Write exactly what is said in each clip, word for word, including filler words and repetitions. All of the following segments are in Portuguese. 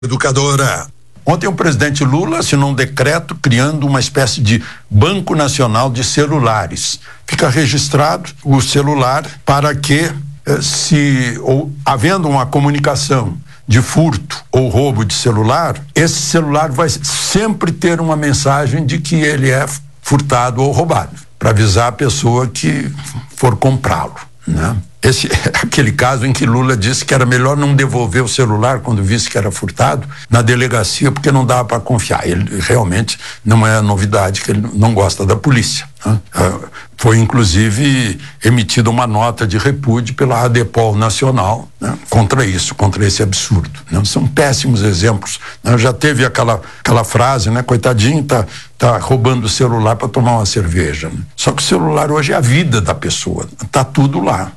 Educadora. Ontem o presidente Lula assinou um decreto criando uma espécie de Banco Nacional de Celulares. Fica registrado o celular para que, se ou, havendo uma comunicação de furto ou roubo de celular, esse celular vai sempre ter uma mensagem de que ele é furtado ou roubado, para avisar a pessoa que for comprá-lo, né? Esse é aquele caso em que Lula disse que era melhor não devolver o celular quando visse que era furtado na delegacia, porque não dava para confiar. Ele realmente não é novidade que ele não gosta da polícia, né? Foi inclusive emitida uma nota de repúdio pela ADEPOL Nacional, né, contra isso, contra esse absurdo, né? São péssimos exemplos, né? Já teve aquela, aquela frase, né? Coitadinho, tá, tá roubando o celular para tomar uma cerveja, né? Só que o celular hoje é a vida da pessoa, tá tudo lá.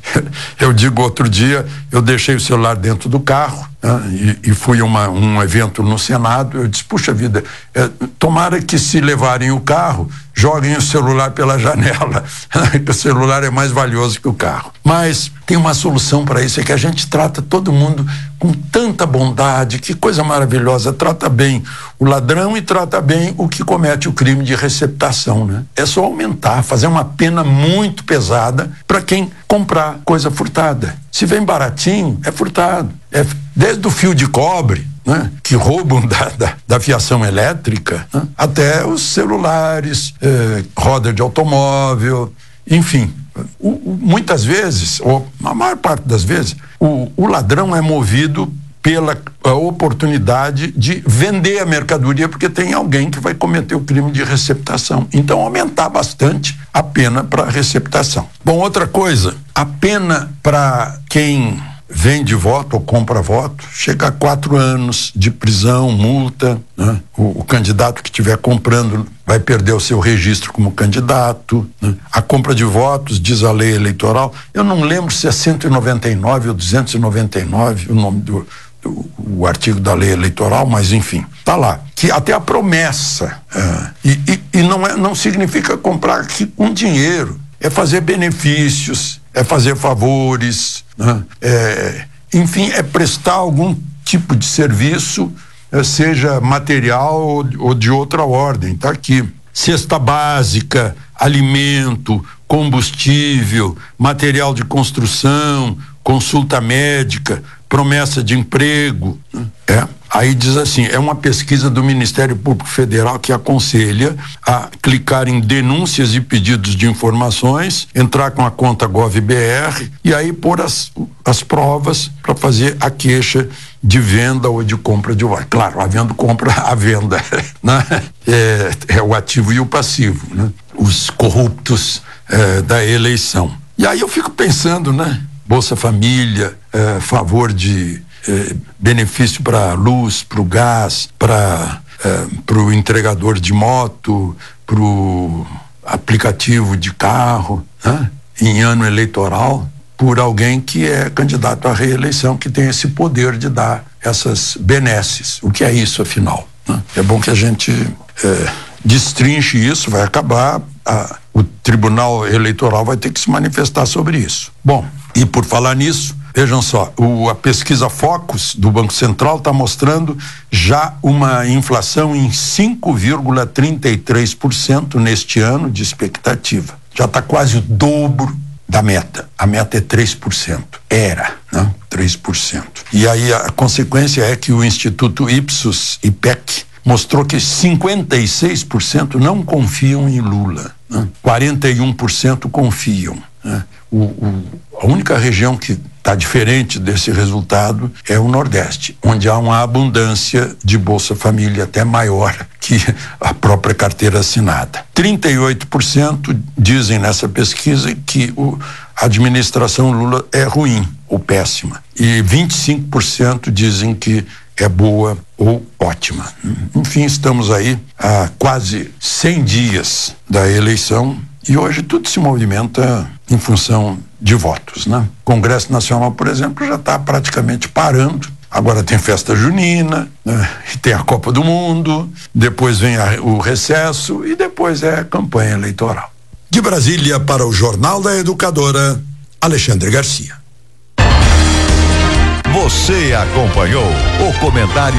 Eu digo, outro dia eu deixei o celular dentro do carro, né, e, e fui a uma, um evento no Senado. Eu disse, puxa vida, é, tomara que se levarem o carro, joguem o celular pela janela, que o celular é mais valioso que o carro. Mas tem uma solução para isso, é que a gente trata todo mundo com tanta bondade, que coisa maravilhosa, trata bem o ladrão e trata bem o que comete o crime de receptação, né? É só aumentar, fazer uma pena muito pesada para quem comprar coisa furtada. Se vem baratinho, é furtado. É desde o fio de cobre, né, que roubam da, da, da fiação elétrica, né, até os celulares, eh, roda de automóvel, enfim. O, o, muitas vezes, ou a maior parte das vezes, o, o ladrão é movido pela a oportunidade de vender a mercadoria, porque tem alguém que vai cometer o crime de receptação. Então, aumentar bastante a pena para receptação. Bom, outra coisa, a pena para quem vende voto ou compra voto chega a quatro anos de prisão, multa, né? O, o candidato que estiver comprando vai perder o seu registro como candidato, né? A compra de votos, diz a lei eleitoral, eu não lembro se é cento e noventa e nove ou duzentos e noventa e nove o nome do, do o artigo da lei eleitoral, mas enfim, tá lá, que até a promessa, é, e, e, e não, é, não significa comprar com dinheiro, é fazer benefícios, é fazer favores, né? É, enfim, é prestar algum tipo de serviço, é, seja material ou, ou de outra ordem, tá aqui. Cesta básica, alimento, combustível, material de construção, consulta médica, promessa de emprego, né? É. Aí diz assim, é uma pesquisa do Ministério Público Federal que aconselha a clicar em denúncias e pedidos de informações, entrar com a conta GovBR e aí pôr as, as provas para fazer a queixa de venda ou de compra de voto. Claro, havendo compra, a venda, né? É, é o ativo e o passivo, né? Os corruptos é, da eleição. E aí eu fico pensando, né? Bolsa Família, é, favor de Eh, benefício para luz, para o gás, para eh, para o entregador de moto, para o aplicativo de carro, né? Em ano eleitoral, por alguém que é candidato à reeleição, que tem esse poder de dar essas benesses. O que é isso, afinal, né? É bom que a gente eh, destrinche isso, vai acabar, a, o Tribunal Eleitoral vai ter que se manifestar sobre isso. Bom, e por falar nisso, vejam só, o, a pesquisa Focus do Banco Central está mostrando já uma inflação em cinco vírgula trinta e três por cento neste ano de expectativa. Já está quase o dobro da meta. A meta é três por cento. Era, né? três por cento. E aí a consequência é que o Instituto Ipsos, IPEC, mostrou que cinquenta e seis por cento não confiam em Lula, né? quarenta e um por cento confiam, né? O, o, a única região que está diferente desse resultado é o Nordeste, onde há uma abundância de Bolsa Família até maior que a própria carteira assinada. trinta e oito por cento dizem nessa pesquisa que o, a administração Lula é ruim ou péssima, e vinte e cinco por cento dizem que é boa ou ótima. Enfim, estamos aí há quase cem dias da eleição e hoje tudo se movimenta em função de votos, né? O Congresso Nacional, por exemplo, já está praticamente parando. Agora tem festa junina, né? E tem a Copa do Mundo, depois vem a, o recesso e depois é a campanha eleitoral. De Brasília para o Jornal da Educadora, Alexandre Garcia. Você acompanhou o comentário